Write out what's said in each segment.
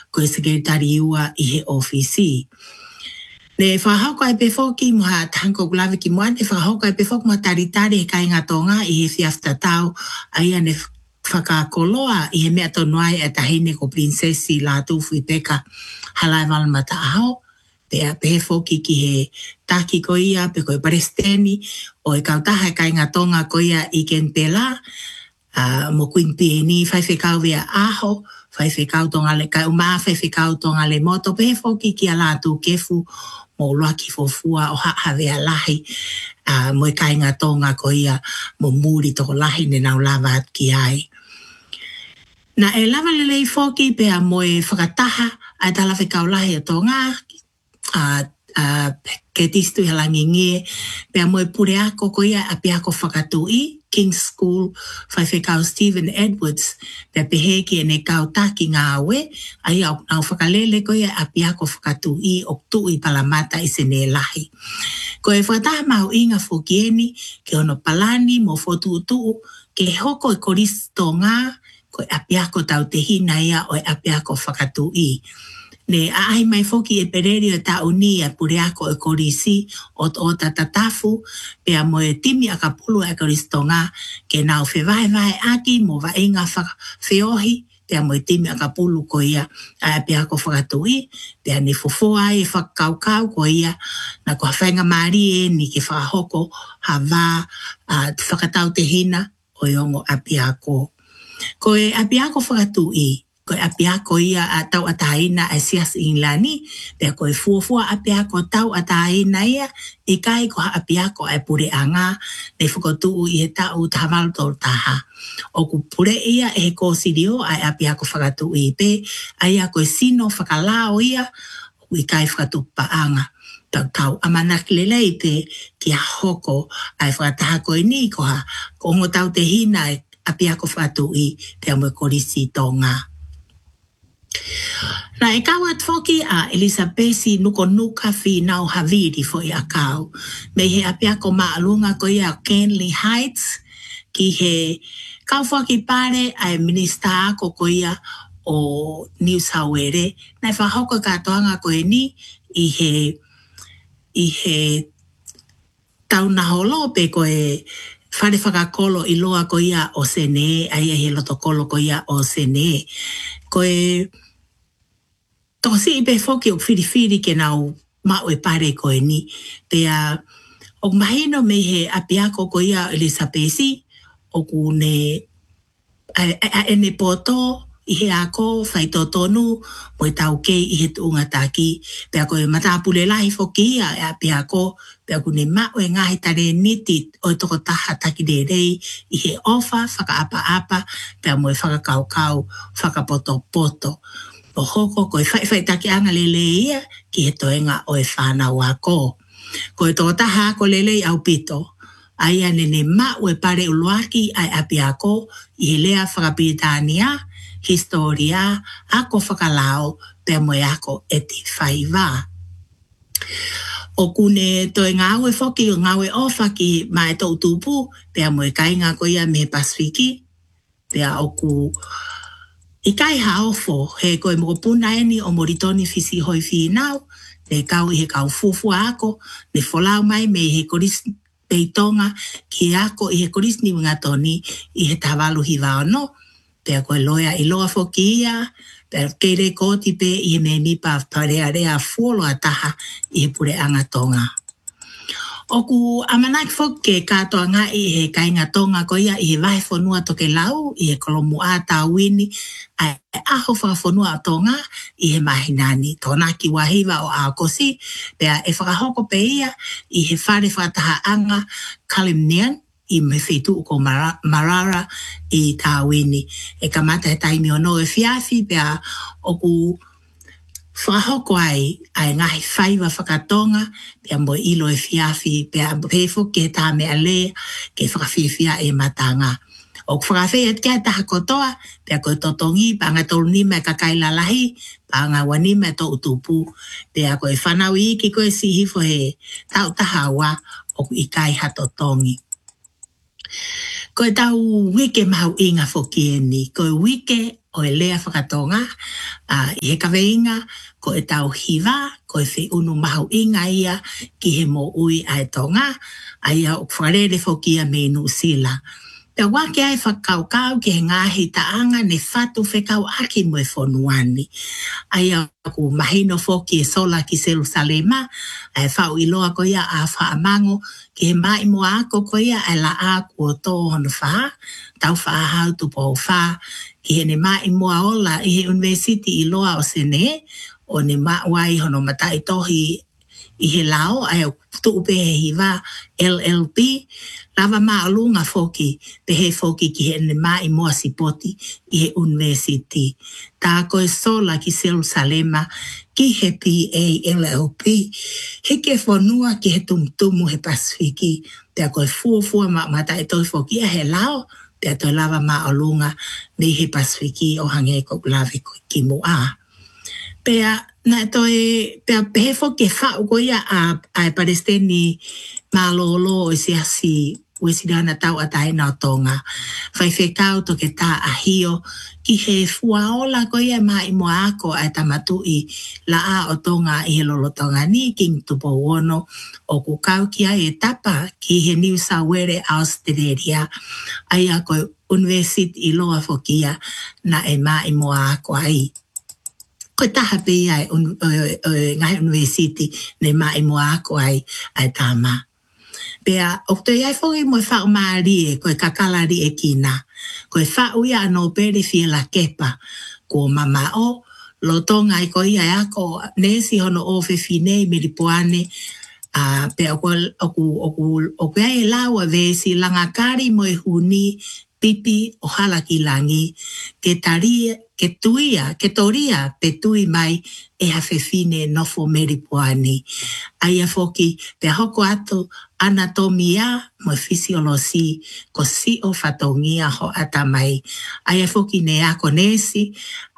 koe sekretari ua i he ofisi. Le whahauka e pefoki moha tanko kulawe ki moan, e whahauka e pefoki moha taritari he kai ngatonga i he fiafta tau, aia ne whakakoloa i he mea tonuai e tahine ko prinsesi la tufu i peka halai malamata aho. Pea pefoki ki he taki ko ia, pe koe paresteni, o e kautaha e kai ngatonga ko ia i kentela, mo kuimpieni whaiwhekau vea aho, whaiwhekau tonga le kai umaa, whaiwhekau tonga le moto, pefoki ki a lātu kefu, mo loa ki fofua o haa vea lahi, mo e kai ngatonga ko ia, mo muri toko lahi ne nau lava at ki ai. Na e lava lelei foki pea mo e whakataha, ai tala whekau lahi a tonga, ke tistu i halangi ngie, pea mo e pure ako ko ia a pia ko whakatui, King's School, whaiwhekau Stephen Edwards, pea pehe ki e ne kau taki ngā awe, ai au whakalele ko ia a pia ko whakatui o tui palamata i se ne lahi. Ko e whataha mahu inga whokieni, ke ono palani mo whotu utu, ke hoko e koristo ngā, ko e a pia ko tau te hina ia o e a pia ko whakatui. Ne ai mai foki e pereri o ta uni a pure ako e korisi o tatatafu pea mo e timi a kapulu e koristonga ke nau vai aki mo va inga feohi pea mo e timi a kapulu ko ia a pea ko whakatui pea ni fofoa e whakaukau ko ia na ko hawhainga maari e ni ke whakahoko hawa whakatau te hina o iongo a pea ko. Ko e a pea ko whakatui ko e apia ko ia a tau ataina a sias inlani, pea ko e fuafua apia ko tau ataina ia, i kai ko apia ko e pure anga, ne whakotuu i he tau tamal tol taha. O ku pure ia e he kōsirio a apia ko whakatu i pe, a ia ko e sino whakalao ia, o i kai whakatupa anga. Tau amanak lelei pe ki a hoko ai whakataha ko i ni ko ha, ko ongo tau te hina e apia ko whakatu i, pea mo e korisi tonga. Na e kawa tfoki a Elisabesi nuko nuka fi nau haviri fo i a kau. Me he apia ko maalunga ko ia Kenley Heights ki he kau foki pare ai minista ako ko ia o New South Wales. Na e whahoko katoanga ko e ni i he taunaholo pe ko e whare whakakolo i loa ko ia o sene, ai he lotokolo ko ia o sene. Ko e toko si i pe foki o whiriwhiri ke nau mau e pare ko e ni. Pea o mahino me he apiako ko ia Elisabesi o ku ne ene poto i he ako whai totonu mo e tau kei i he tuunga taki. Pea ko e matapule lahi foki ia e apiako pea ku ne mau e ngahi tare niti o e toko taha taki rei i he ofa whakaapa-apa pea mo e whakakaukau whakapoto-poto. O hoko ko e whai taki anga lele ia ki he toenga o e whanau ako. Ko e toko taha ako lele au pito. Aia nene mau e pare uluaki ai apiako i he lea whakapitania, historia, ako whakalao, pea mo e ako eti whaiva. O kune toi ngau e whoki o ngau e ofa ki mai tau tupu, pea mo e kainga ko ia me Pasifiki, pea o ku i kai haofo he koe mo puna eni o moritoni fisi hoi whinau, ne kau i he kau fufua ako, ne folau mai me he koris peitonga ki ako i he koris ni wingatoni i he tawalu hiwa ono, pea koe loia i loa foki ia, pea keire koti pe i he me nipa rea fuolo ataha i he pure anga tonga. Oku amanaki fok ke katoa ngā i he kainga tonga ko ia i he wahe whanua toke lau, i he kolomu a tāwini, a aho whakafonua tonga i he mahinani. Tōnaki wahiwa o Aokosi, pea e whakahoko pe ia i he whare whataha anga Kalimnian, i me whetu ko Marara i tāwini. E kamata he taimi o no e whiawhi, pea oku whahoko ai ngahi whaiwa whakatonga, pea mo ilo e whiawhi, pea pefo ke tā mea lea, ke whakawhiwhia e matanga. O whakawhia kia taha kotoa, pea koe totongi, pa ngā tolu nima e kakaila lahi, pa ngā wanima e to utupu, pea koe whanau iki koe si hifo he tau taha wa, o i kai hato tongi. Ko e tau wike mau inga foki e ni. Ko e wike o e lea whakatonga. I he kaweinga, ko e tau hiva, ko e whi unu mau inga ia ki he mo ui a e tonga. A ia o wharere foki a me New Zealand. Pea wake ai whakaukau ki he ngahi taanga ne whatu whekau aki mo e whonuani. Aia ku mahino foki e sola ki Jerusalema, e whau iloa ko ia a whaamango, ki he mai mo ako ko ia e la a kua tō hono wha, tau wha hau tu po wha, ki he ne mai mo ola i he university iloa o sene, o ne mawai hono matai tohi i he lao, ai o tuupe he hiva LLB, lava maalunga foki, pe he foki ki he ne mai moa sipoti i he university. Tā koe sola ki Jerusalema, ki he PALLP, he ke whanua ki he tumutumu he Pasifiki, te koe fuafua mata e toi foki a he lao, te toi lava maalunga ni he Pasifiki o hange ko lawe ki mua. Pea na toi pea pehe foki e whau ko ia a Palestini malolo o se asi Wesirana tau ataina o tonga. Whai whekau to ke tā ahio ki he fuaola ko ia mai mo ako a tamatu i la a o tonga i he lolotonga ni king tupo wono o kukau ki a e tapa ki he New South Wales Australia. Ai ako university i loa fokia na e mai mo ako ai. Ko taha pe ai ngai university ne mai mo ako ai tama. Pea, o te iai whongi mo e whao maari e, ko e kakalari e kina. Ko e whao ia anō pere fie la kepa. Ko mama o, lo tonga i ko ia e ako, nesi hono o whewhine i meripoane, pea o kua e laua vesi, langakari mo e huni, pipi o halaki langi, ke tuia, ke toria pe tui mai e hawhewhine nofo meripoani. Aia foki, pe hoko atu anatomia mo fisiolosi ko si o whatongia ho atamai. Aia foki ne ako nesi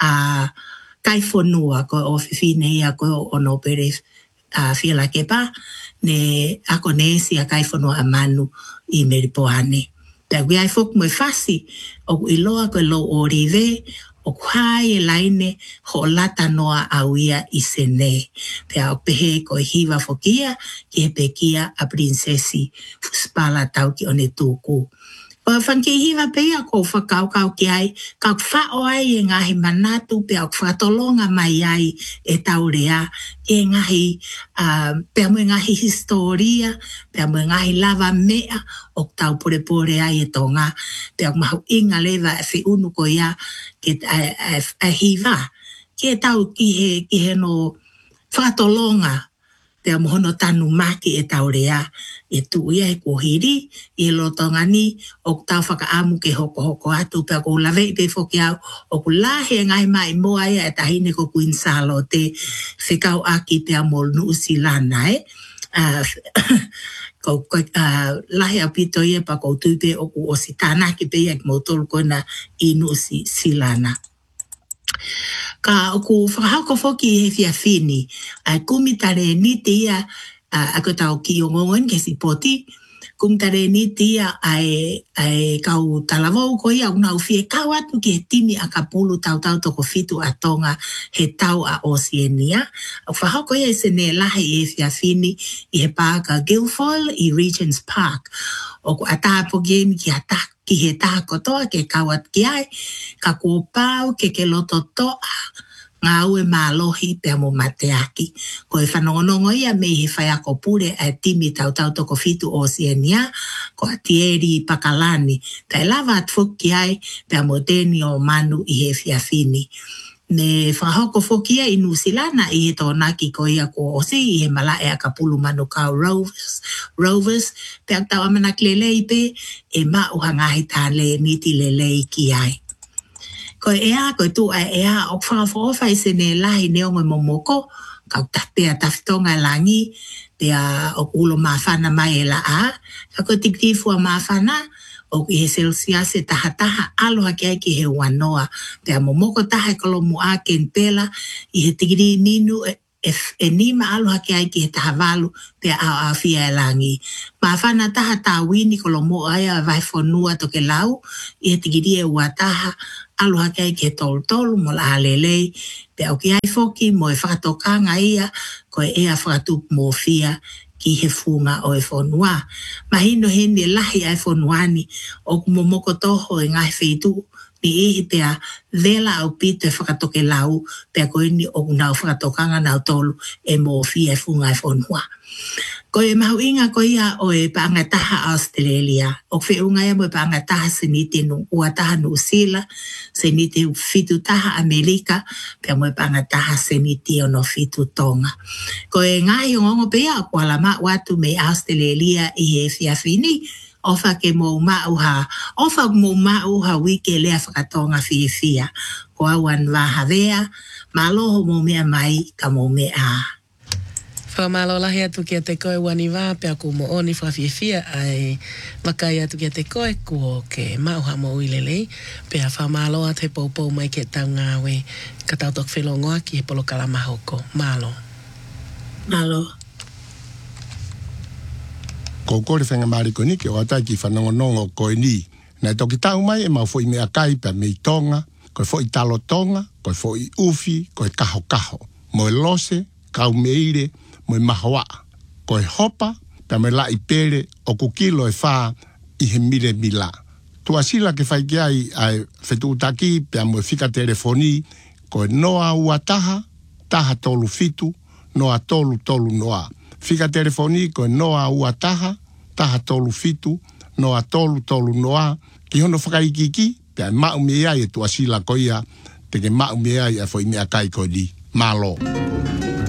kai whanua ko o whiwhine ia ko ono pere whiala kepa ne ako nesi a kai whanua amanu i meripoane. Pea wiai foki mo e whasi o iloa ko lo orive o kuhai e laine ho lata noa auia i sene. Pea o pehe ko hiva fokia ki he pekia a princesi fuspala tau ki one tuku. O whanke hiva pea ko whakaukau ki ai, ka whao ai e ngahi manatu pea o whakatolonga mai ai e taurea e ngahi, pea mo ngahi historia, pea mo ngahi lava mea o tau pore ai e tonga, pea mahu inga lewa e whiunu ko ia ke hiva, ke tau ki he no whakatolonga, pea mohono tanu maki e taurea e tuia e kohiri i lo tongani o tau whakaamu ke hoko atu pea ko lawe i pe whoki au o ku lahe ngai mai moa ia e tahine ko kuinsalo te whekau aki pea mo New Zealand ko lahe a pito ia pa ko tuipe o ku ositana ki pe ia ki motolu kona i New Zealand. Ka oku whakahako foki he whiawhini, kumitare ni te ia, ako tau ki o ngongon ke si poti, kumitare ni te ia ai kau talavou ko ia, unau fie kau atu ki he timi a kapulu tau toko fitu a tonga he tau a Oceania. O whakahako ia se ne lahe e whiawhini i he pāka Guilfoyle i Regents Park. Oku atapo game ki ataka. Ki he taha kotoa ke kawat ki ai, ka kua pau ke loto toa, ngā ue mālohi pea mo mateaki. Ko e whanongonongo ia me he whaiako pure a timi tau toko fitu Oceania, ko a Tieri Pakalani. Tai lava at whuki ai pea mo teni o manu i he whiawhini. Ne whahoko whokia i New Zealand i he tōnaki ko ia ko osi i he malae a kapulu manu kau Rovers, pe ak tau amanak lelei pe e mauhangahi tāle niti lelei ki ai. Ko ea, ko tu ea, o whakawhawhai se ne lahi neongo momoko, kau pea tawhitonga langi, pea o ulo mawhana mai e la a, ko tiktifua mawhana, o i he Celsius e taha aloha ki ai ki he wanoa. Pea momoko taha e kolomu a ken pela i he tigiri minu e nima alo hake ai ki he taha walu pe a fia e langi. Ma whana taha tā wini ko lo mo aia vai whanua to ke lau i he tigiria ua taha alo hake ai ki he tolu mo la halelei pe au ki ai foki mo e whakatokanga ia ko e ea whakatup mo fia ki he funga o e whanua. Mahino hene lahi ai whanuani o kumomoko toho e ngai whetu ni ihi pea vela au pito e whakatoke lau pea ko ini o nau whakatokanga nau tolu e mo fia e funga e whanua. Ko e mahu inga ko ia o e paangataha Australia. O whiunga ia mo e paangataha se ni te uataha New Zealand, se ni te fitu taha Amerika, pea mo e paangataha se ni te ono fitu Tonga. Ko e ngai o ngongo pea o kuala maa watu me Australia i he fiafini, ofa ke mo mauha, ofa mo mauha wike lea whakatonga fia. Ko awan waha vea, maloho mo mea mai ka mo mea. Whamalo lahi atu kia te koe wani wā, pea ko mo oni whawhiawhia ai wakai atu kia te koe kua ke mauha mo uilelei, pea whamalo a te poupou mai ke tau ngāwe ka tautok whelongoa ki he polo kalamahoko. Malo. Malo. Ko kore whenga mariko ni ke o atai ki whanongonongo koe ni. Nei toki tau mai e mau fo i mea kai pea mei tonga, koe fo i talo tonga, koe fo i ufi, koe kaho kaho. Mo e lose, kau meire, mo e mahawa. Koe hopa, pea me la i pere o kukilo e wha i he mire mila. Tua sila ke whai ai ai whetu utaki, pea mo e whika telefoni, koe noa ua taha, taha tolu fitu, noa tolu tolu noa. Whika telefoni, koe noa ua taha, taha tolu fitu, noa tolu tolu noa. Ki hono whakaikiki, pea mau mea e tua sila koia, te ke mau mea e fo i mea kai koe di. Malo.